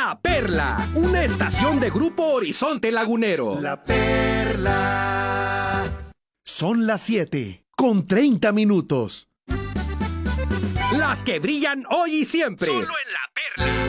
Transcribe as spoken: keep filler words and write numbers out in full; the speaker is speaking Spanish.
La Perla, una estación de Grupo Horizonte Lagunero. La Perla. Son las siete con treinta minutos. Las que brillan hoy y siempre. Solo en La Perla.